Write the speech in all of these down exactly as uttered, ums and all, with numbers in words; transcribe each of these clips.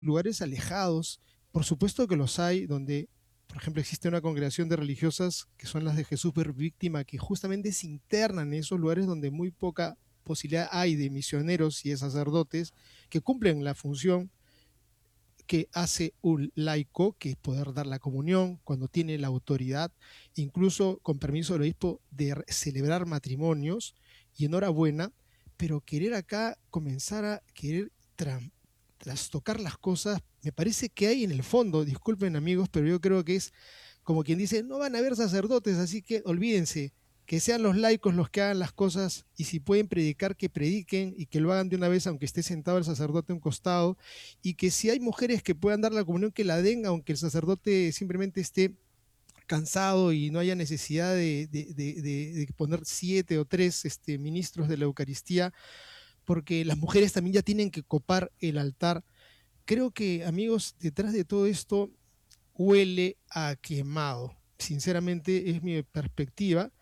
lugares alejados, por supuesto que los hay, donde, por ejemplo, existe una congregación de religiosas que son las de Jesús Ver Víctima, que justamente se internan en esos lugares donde muy poca posibilidad hay de misioneros y de sacerdotes que cumplen la función que hace un laico, que es poder dar la comunión cuando tiene la autoridad, incluso con permiso del obispo, de celebrar matrimonios, y enhorabuena, pero querer acá comenzar a querer tra- trastocar las cosas, me parece que hay en el fondo, disculpen amigos, pero yo creo que es como quien dice, no van a haber sacerdotes, así que olvídense, que sean los laicos los que hagan las cosas, y si pueden predicar, que prediquen y que lo hagan de una vez, aunque esté sentado el sacerdote a un costado, y que si hay mujeres que puedan dar la comunión, que la den, aunque el sacerdote simplemente esté cansado y no haya necesidad de, de, de, de, de poner siete o tres este, ministros de la Eucaristía, porque las mujeres también ya tienen que copar el altar. Creo que, amigos, detrás de todo esto huele a quemado. Sinceramente es mi perspectiva,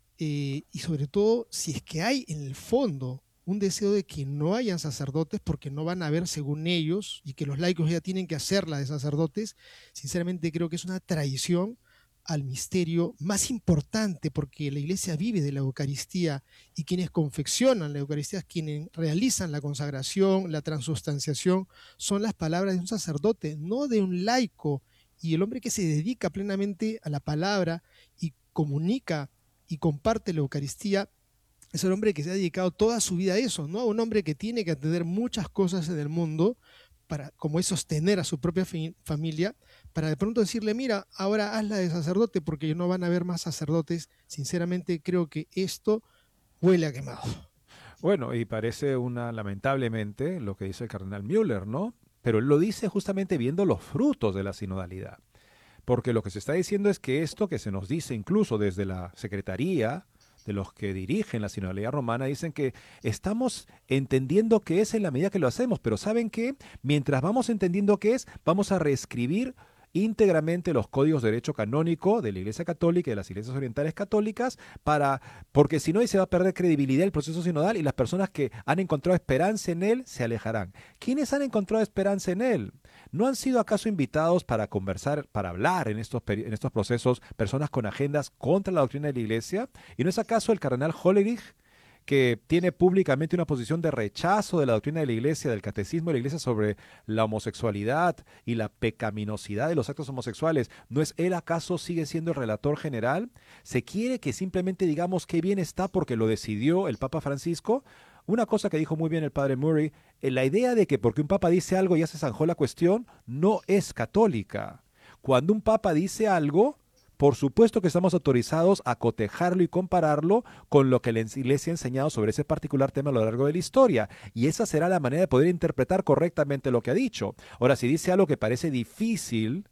eh, y sobre todo si es que hay en el fondo un deseo de que no hayan sacerdotes porque no van a haber según ellos y que los laicos ya tienen que hacerla de sacerdotes, sinceramente creo que es una traición al misterio más importante, porque la iglesia vive de la Eucaristía, y quienes confeccionan la Eucaristía, quienes realizan la consagración, la transustanciación, son las palabras de un sacerdote, no de un laico. Y el hombre que se dedica plenamente a la palabra y comunica y comparte la Eucaristía es el hombre que se ha dedicado toda su vida a eso, ¿no? Un hombre que tiene que atender muchas cosas en el mundo, para, como es sostener a su propia fi- familia, para de pronto decirle, mira, ahora hazla de sacerdote porque no van a haber más sacerdotes. Sinceramente creo que esto huele a quemado. Bueno, y parece una, lamentablemente, lo que dice el cardenal Müller, ¿no? Pero él lo dice justamente viendo los frutos de la sinodalidad. Porque lo que se está diciendo es que esto que se nos dice incluso desde la Secretaría, de los que dirigen la sinodalidad romana, dicen que estamos entendiendo qué es en la medida que lo hacemos, pero ¿saben qué? Mientras vamos entendiendo qué es, vamos a reescribir íntegramente los códigos de derecho canónico de la Iglesia Católica y de las iglesias orientales católicas, para, porque si no ahí se va a perder credibilidad el proceso sinodal y las personas que han encontrado esperanza en él se alejarán. ¿Quiénes han encontrado esperanza en él? ¿No han sido acaso invitados para conversar, para hablar en estos, en estos procesos personas con agendas contra la doctrina de la Iglesia? ¿Y no es acaso el cardenal Hollerich, que tiene públicamente una posición de rechazo de la doctrina de la Iglesia, del catecismo de la Iglesia sobre la homosexualidad y la pecaminosidad de los actos homosexuales? ¿No es él acaso sigue siendo el relator general? ¿Se quiere que simplemente digamos qué bien está porque lo decidió el Papa Francisco? Una cosa que dijo muy bien el padre Murray, eh, la idea de que porque un papa dice algo ya se zanjó la cuestión, no es católica. Cuando un papa dice algo, por supuesto que estamos autorizados a cotejarlo y compararlo con lo que la Iglesia ha enseñado sobre ese particular tema a lo largo de la historia. Y esa será la manera de poder interpretar correctamente lo que ha dicho. Ahora, si dice algo que parece difícil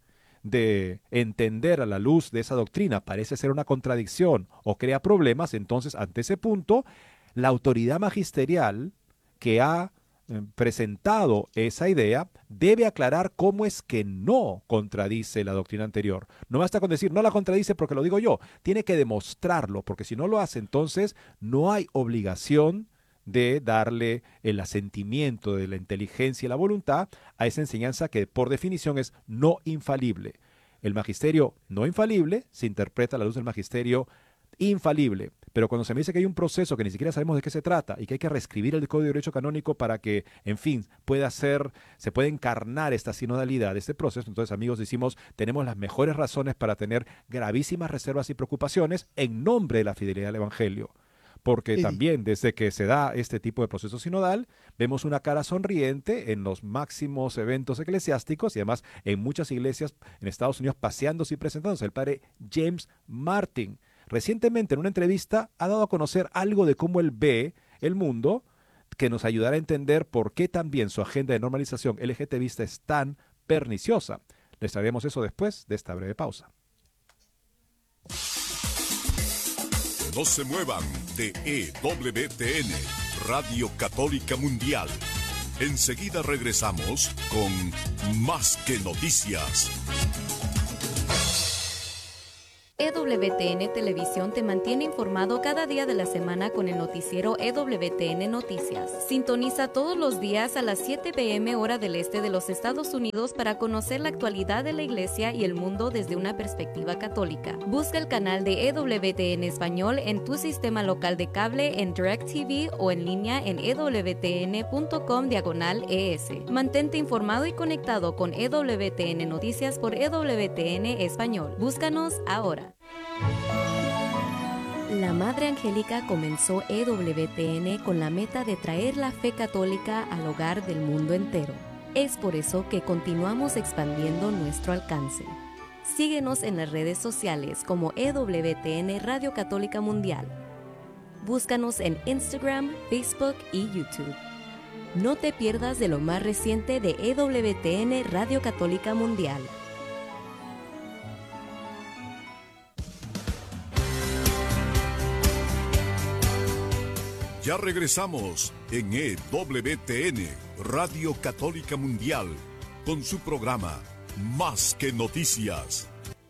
de entender a la luz de esa doctrina, parece ser una contradicción o crea problemas, entonces ante ese punto, la autoridad magisterial que ha eh, presentado esa idea debe aclarar cómo es que no contradice la doctrina anterior. No basta con decir, no la contradice porque lo digo yo, tiene que demostrarlo, porque si no lo hace, entonces no hay obligación de darle el asentimiento de la inteligencia y la voluntad a esa enseñanza que por definición es no infalible. El magisterio no infalible se interpreta a la luz del magisterio infalible. Pero cuando se me dice que hay un proceso que ni siquiera sabemos de qué se trata y que hay que reescribir el Código de Derecho Canónico para que, en fin, pueda ser, se pueda encarnar esta sinodalidad, este proceso, entonces, amigos, decimos, tenemos las mejores razones para tener gravísimas reservas y preocupaciones en nombre de la fidelidad al Evangelio. Porque Eddie, también desde que se da este tipo de proceso sinodal, vemos una cara sonriente en los máximos eventos eclesiásticos y además en muchas iglesias en Estados Unidos paseándose y presentándose. El padre James Martin, recientemente en una entrevista, ha dado a conocer algo de cómo él ve el mundo, que nos ayudará a entender por qué también su agenda de normalización L G T B es tan perniciosa. Les traeremos eso después de esta breve pausa. No se muevan de E W T N, Radio Católica Mundial. Enseguida regresamos con Más que Noticias. E W T N Televisión te mantiene informado cada día de la semana con el noticiero E W T N Noticias. Sintoniza todos los días a las siete p m hora del este de los Estados Unidos para conocer la actualidad de la Iglesia y el mundo desde una perspectiva católica. Busca el canal de E W T N Español en tu sistema local de cable, en DirecTV o en línea en e w t n punto com diagonal e s. Mantente informado y conectado con E W T N Noticias por E W T N Español. Búscanos ahora. La Madre Angélica comenzó E W T N con la meta de traer la fe católica al hogar del mundo entero. Es por eso que continuamos expandiendo nuestro alcance. Síguenos en las redes sociales como E W T N Radio Católica Mundial. Búscanos en Instagram, Facebook y YouTube. No te pierdas de lo más reciente de E W T N Radio Católica Mundial. Ya regresamos en E W T N Radio Católica Mundial con su programa Más que Noticias.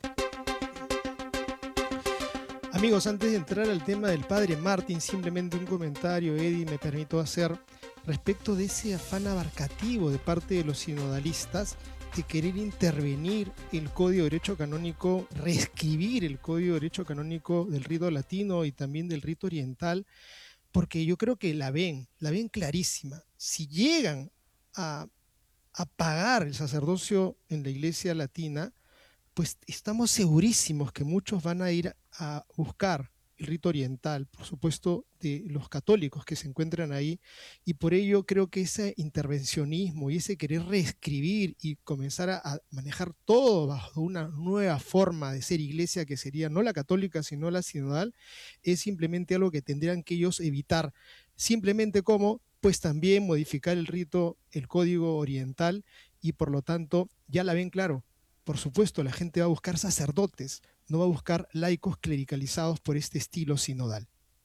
Amigos, antes de entrar al tema del padre Martín, simplemente un comentario, Eddie, me permito hacer respecto de ese afán abarcativo de parte de los sinodalistas de querer intervenir el Código de Derecho Canónico, reescribir el Código de Derecho Canónico del rito latino y también del rito oriental, porque yo creo que la ven, la ven clarísima. Si llegan a, a pagar el sacerdocio en la Iglesia Latina, pues estamos segurísimos que muchos van a ir a buscar el rito oriental, por supuesto de los católicos que se encuentran ahí, y por ello creo que ese intervencionismo y ese querer reescribir y comenzar a, a manejar todo bajo una nueva forma de ser iglesia, que sería no la católica sino la sinodal, es simplemente algo que tendrían que ellos evitar, simplemente como pues también modificar el rito, el código oriental, y por lo tanto ya la ven claro. Por supuesto, la gente va a buscar sacerdotes, no va a buscar laicos clericalizados por este estilo sinodal.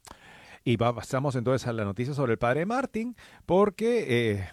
Y pasamos entonces a la noticia sobre el padre Martín, porque eh,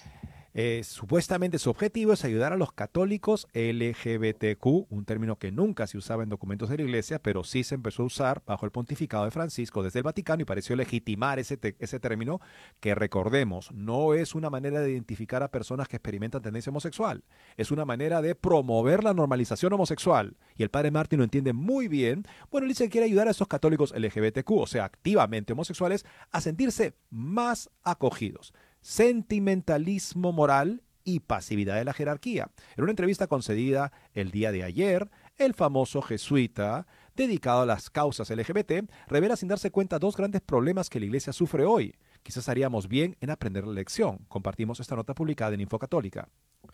eh, supuestamente su objetivo es ayudar a los católicos L G B T Q, un término que nunca se usaba en documentos de la Iglesia, pero sí se empezó a usar bajo el pontificado de Francisco desde el Vaticano y pareció legitimar ese, te ese término que, recordemos, no es una manera de identificar a personas que experimentan tendencia homosexual, es una manera de promover la normalización homosexual. Y el padre Martín lo entiende muy bien. Bueno, él dice que quiere ayudar a esos católicos L G B T Q, o sea, activamente homosexuales, a sentirse más acogidos. Sentimentalismo moral y pasividad de la jerarquía. En una entrevista concedida el día de ayer, el famoso jesuita dedicado a las causas L G B T revela sin darse cuenta dos grandes problemas que la Iglesia sufre hoy. Quizás haríamos bien en aprender la lección. Compartimos esta nota publicada en Infocatólica.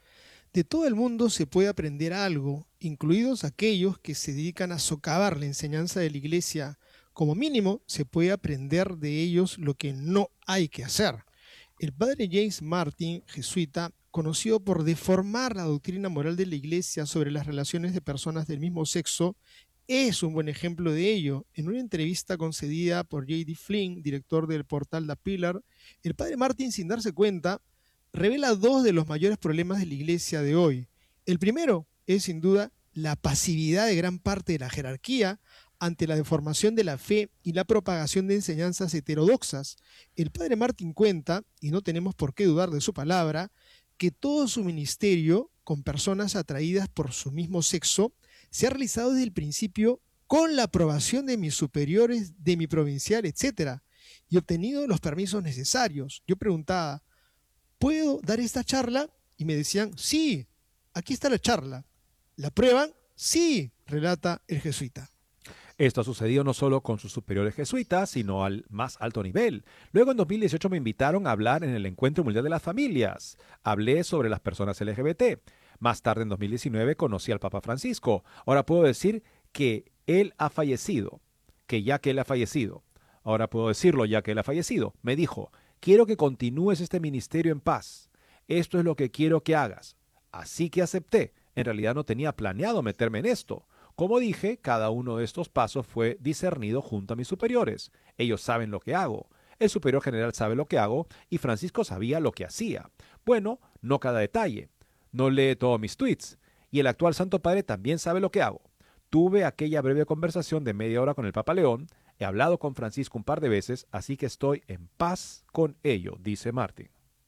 De todo el mundo se puede aprender algo, incluidos aquellos que se dedican a socavar la enseñanza de la Iglesia. Como mínimo, se puede aprender de ellos lo que no hay que hacer. El padre James Martin, jesuita, conocido por deformar la doctrina moral de la Iglesia sobre las relaciones de personas del mismo sexo, es un buen ejemplo de ello. En una entrevista concedida por J D Flynn, director del portal The Pillar, el padre Martin, sin darse cuenta, revela dos de los mayores problemas de la Iglesia de hoy. El primero es, sin duda, la pasividad de gran parte de la jerarquía ante la deformación de la fe y la propagación de enseñanzas heterodoxas. El padre Martín cuenta, y no tenemos por qué dudar de su palabra, que todo su ministerio, con personas atraídas por su mismo sexo, se ha realizado desde el principio con la aprobación de mis superiores, de mi provincial, etcétera, y obtenido los permisos necesarios. Yo preguntaba, ¿puedo dar esta charla? Y me decían, sí, aquí está la charla. ¿La prueban? Sí, relata el jesuita. Esto ha sucedido no solo con sus superiores jesuitas, sino al más alto nivel. Luego, en dos mil dieciocho, me invitaron a hablar en el Encuentro Mundial de las Familias. Hablé sobre las personas L G B T. Más tarde, en dos mil diecinueve, conocí al Papa Francisco. Ahora puedo decir que él ha fallecido, que ya que él ha fallecido. Ahora puedo decirlo ya que él ha fallecido. Me dijo, quiero que continúes este ministerio en paz. Esto es lo que quiero que hagas. Así que acepté. En realidad no tenía planeado meterme en esto. Como dije, cada uno de estos pasos fue discernido junto a mis superiores. Ellos saben lo que hago. El superior general sabe lo que hago y Francisco sabía lo que hacía. Bueno, no cada detalle. No lee todos mis tweets. Y el actual Santo Padre también sabe lo que hago. Tuve aquella breve conversación de media hora con el Papa León, he hablado con Francisco un par de veces, así que estoy en paz con ello, dice Martin.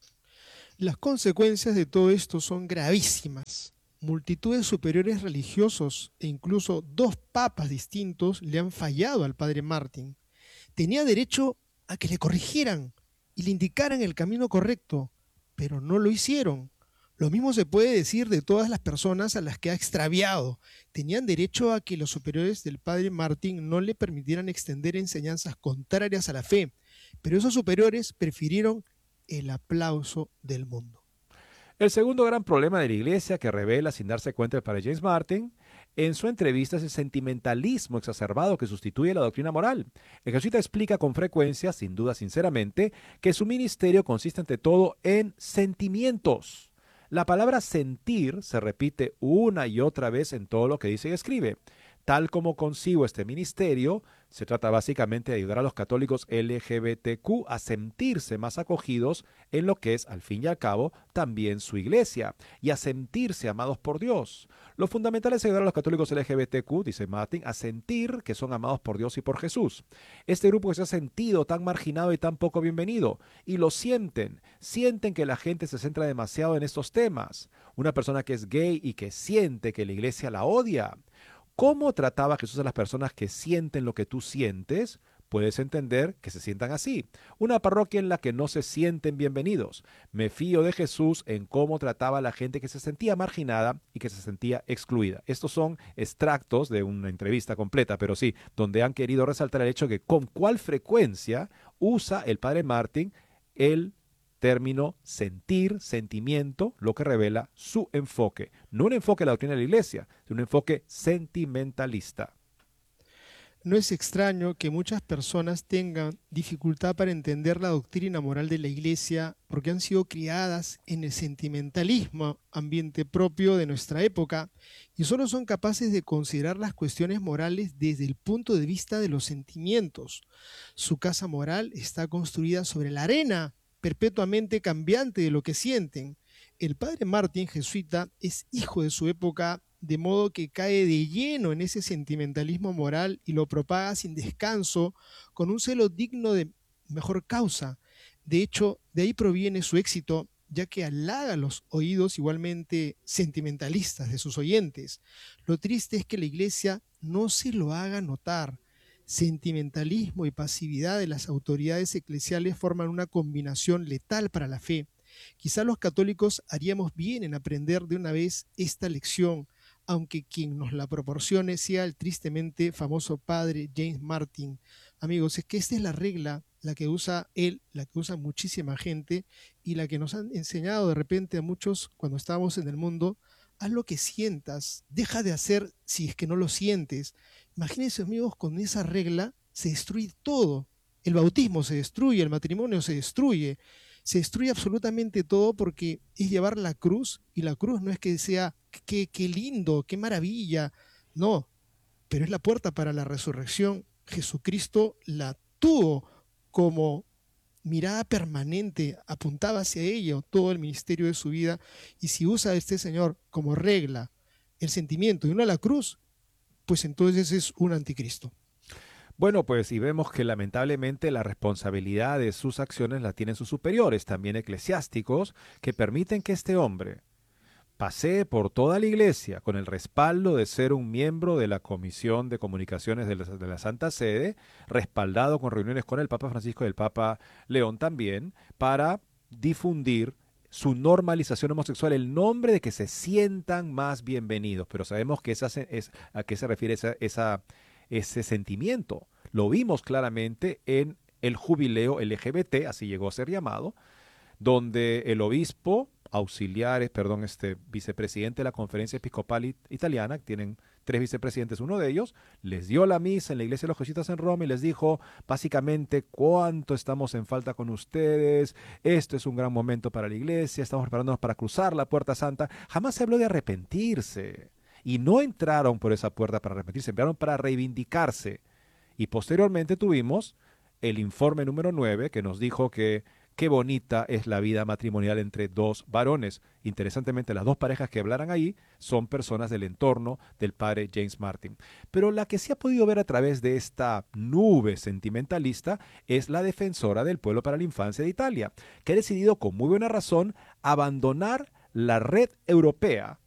Las consecuencias de todo esto son gravísimas. Multitudes superiores religiosos e incluso dos papas distintos le han fallado al padre Martin. Tenía derecho a que le corrigieran y le indicaran el camino correcto, pero no lo hicieron. Lo mismo se puede decir de todas las personas a las que ha extraviado. Tenían derecho a que los superiores del padre Martin no le permitieran extender enseñanzas contrarias a la fe, pero esos superiores prefirieron el aplauso del mundo. El segundo gran problema de la iglesia que revela sin darse cuenta el padre James Martin en su entrevista es el sentimentalismo exacerbado que sustituye la doctrina moral. El jesuita explica con frecuencia, sin duda sinceramente, que su ministerio consiste ante todo en sentimientos. La palabra sentir se repite una y otra vez en todo lo que dice y escribe. Tal como concibo este ministerio, se trata básicamente de ayudar a los católicos L G B T Q a sentirse más acogidos en lo que es, al fin y al cabo, también su iglesia, y a sentirse amados por Dios. Lo fundamental es ayudar a los católicos L G B T Q, dice Martin, a sentir que son amados por Dios y por Jesús. Este grupo que se ha sentido tan marginado y tan poco bienvenido, y lo sienten, sienten que la gente se centra demasiado en estos temas. Una persona que es gay y que siente que la iglesia la odia. ¿Cómo trataba Jesús a las personas que sienten lo que tú sientes? Puedes entender que se sientan así. Una parroquia en la que no se sienten bienvenidos. Me fío de Jesús en cómo trataba a la gente que se sentía marginada y que se sentía excluida. Estos son extractos de una entrevista completa, pero sí, donde han querido resaltar el hecho de que con cuál frecuencia usa el padre Martin el término sentir, sentimiento, lo que revela su enfoque. No un enfoque de la doctrina de la iglesia, sino un enfoque sentimentalista. No es extraño que muchas personas tengan dificultad para entender la doctrina moral de la iglesia porque han sido criadas en el sentimentalismo, ambiente propio de nuestra época, y solo son capaces de considerar las cuestiones morales desde el punto de vista de los sentimientos. Su casa moral está construida sobre la arena perpetuamente cambiante de lo que sienten. El padre Martin, jesuita, es hijo de su época, de modo que cae de lleno en ese sentimentalismo moral y lo propaga sin descanso, con un celo digno de mejor causa. De hecho, de ahí proviene su éxito, ya que halaga los oídos igualmente sentimentalistas de sus oyentes. Lo triste es que la iglesia no se lo haga notar. Sentimentalismo y pasividad de las autoridades eclesiales forman una combinación letal para la fe. Quizá los católicos haríamos bien en aprender de una vez esta lección, aunque quien nos la proporcione sea el tristemente famoso padre James Martin. Amigos, es que esta es la regla, la que usa él, la que usa muchísima gente y la que nos han enseñado de repente a muchos cuando estábamos en el mundo. Haz lo que sientas, deja de hacer si es que no lo sientes. Imagínense, amigos, con esa regla se destruye todo. El bautismo se destruye, el matrimonio se destruye, se destruye absolutamente todo porque es llevar la cruz, y la cruz no es que sea qué, qué lindo, qué maravilla, no, pero es la puerta para la resurrección. Jesucristo la tuvo como mirada permanente, apuntaba hacia ello todo el ministerio de su vida, y si usa a este Señor como regla el sentimiento y no la cruz, pues entonces es un anticristo. Bueno, pues y vemos que lamentablemente la responsabilidad de sus acciones la tienen sus superiores, también eclesiásticos, que permiten que este hombre pasee por toda la iglesia con el respaldo de ser un miembro de la Comisión de Comunicaciones de la, de la Santa Sede, respaldado con reuniones con el Papa Francisco y el Papa León también, para difundir su normalización homosexual, el nombre de que se sientan más bienvenidos. Pero sabemos que esa, es, a qué se refiere esa, esa, ese sentimiento. Lo vimos claramente en el jubileo L G B T, así llegó a ser llamado, donde el obispo auxiliares, perdón, este vicepresidente de la Conferencia Episcopal It- Italiana, tienen tres vicepresidentes, uno de ellos, les dio la misa en la iglesia de los jesuitas en Roma y les dijo básicamente cuánto estamos en falta con ustedes, esto es un gran momento para la iglesia, estamos preparándonos para cruzar la puerta santa. Jamás se habló de arrepentirse y no entraron por esa puerta para arrepentirse, entraron para reivindicarse. Y posteriormente tuvimos el informe número nueve que nos dijo que qué bonita es la vida matrimonial entre dos varones. Interesantemente, las dos parejas que hablaran ahí son personas del entorno del padre James Martin. Pero la que se ha podido ver a través de esta nube sentimentalista es la defensora del pueblo para la infancia de Italia, que ha decidido con muy buena razón abandonar la red europea